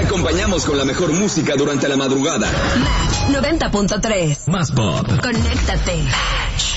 acompañamos con la mejor música durante la madrugada. Match 90.3. Más pop. Conéctate. Match.